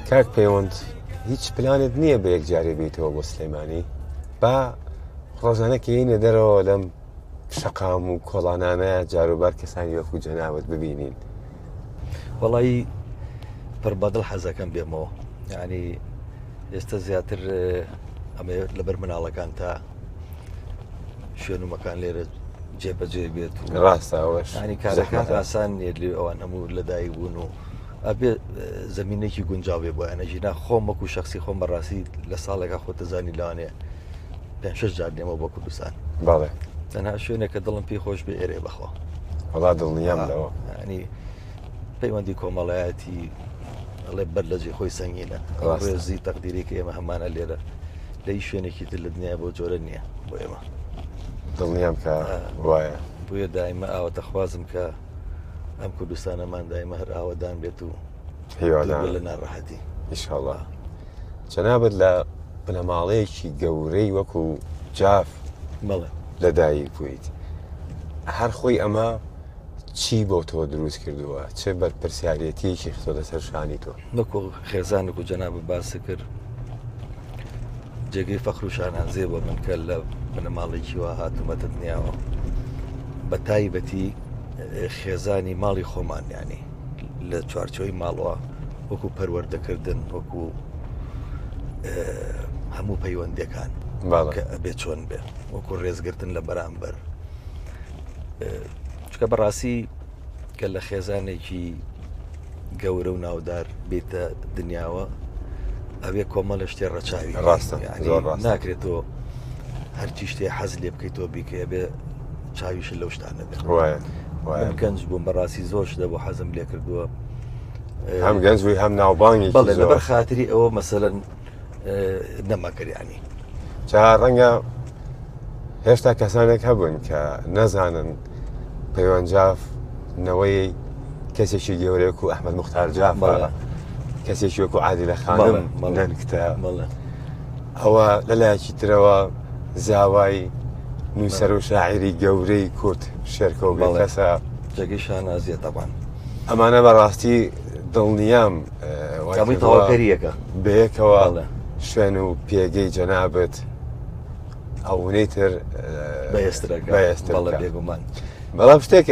کاک پەیوەند هیچ پلانت نییە بە یەکجارێ بێتەوە بۆ سلێمانی با ڕۆژانەکە هینە دەرەوە لەم شەقام و کۆڵانانە جاروبار کەسانی وەکو جەنابەت ببینین؟ وەڵی پڕبەدڵ حەزەکەم بێمەوە، یعنی ئێستا زیاتر ئەمێ لەبەر مناڵەکان تا شوێن و مەکان لێرە جێبەجێ بێت و ڕاستەوەش ینی کارەکان ئاسان لێ ئەوان هەموو لەدایک بوون و ئەبێ زمینێکی گونجاوێ بۆ ئەنەژینا خۆم وەکو شخصی خۆم بەڕاستی لە ساڵێکە خۆتەزانی لەوانێ 5-6 جار دێمە بۆ کوردستان. باڵێ تەنها شوێنێکە دڵم پێی خۆش بێ ئێرێ بەخوا وەڵا دڵنیام لەوە، ینی پەیوەندی کۆمەڵایەتی ئەڵێ بەر لە جێ خۆی سەنگینە ڕێزی تەقدیری کە ئێمە هەمانە لێرە لە هیچ شوێنێکی تر لە دنیا بۆ جۆرە نییە بۆ ئێمە. دڵنیام کە وایە بۆیە دائیمە ئاوە دەخوازم کە ئەم کوردستانەمان دائیمە هەر ئاوەدان بێت و هیوادان لە ناڕەحەتی ئینشاڵڵا. جەنابەت لە بنەماڵەیەکی گەورەی وەکو جاف بەڵێ لەدایک بوویت، هەر خۆی ئەمە چی بۆ تۆ دروست کردووە؟ چه بەرپرسیارەتیەکی خۆ لەسەر شانی تۆ؟ وەکو خێزانێک و جەنابە باسی کرد جێگەی فەخر و شانازێ بۆ من کە لە بنەماڵێکی وا هاتوومەتە دنیاوە بە تایبەتی خێزانی ماڵی خۆمان، ینی لە چوارچۆی ماڵەوە وەکو پەروەردەکردن وەکو هەموو پەیوەندەکان کە ئەبێ چۆن بێ وەکو ڕێزگرتن لە بەرامبەر چکە بەڕاستی کە لە خێزانێکی گەورە و ناودار بێتە دنیاوە ئەوێ کۆمەڵە شتێ ڕەچاوی ڕاستە ناکرێتەوە هەرچی شتێ حەز لێ بکەیتەوە بیکە بێ چاویش لەو شتانە بێت. گەنج بووم بەڕاستی زۆر شتە بۆ حەزم لێ کردووە، هەم گەنجوی هەم ناوبانگی بەڵێ لەبەر خاتری ئەوە مەسەلەن نەمەکردیانی جا ڕەنگە هێشتا کەسانێک هەبوون کە نەزانن پەیوەنجاف نەوەی کەسێکی گەورەیەک و ئەحمەد موختار جافە کەسێکی وەکو عادلە خانم نەنکتە ئەوە لەلایەکی ترەوە زاوای نووسەر و شاعری گەورەی کورد شێرکە و کەسە جێگەی شانازیە تەبان ئەمانە بەڕاستی دڵنیام تەواوکەریەکە بەیەکەوە شوێن و پێگەی جەنابەت ئەوونەی تر بەهێسترەکە بەڵێ بێگومان بەڵام شتێک